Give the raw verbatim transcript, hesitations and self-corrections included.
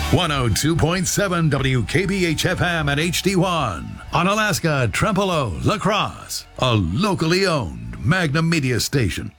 one oh two point seven W K B H F M and H D one. On Alaska, Trempealeau, La Crosse, a locally owned Magnum Media station.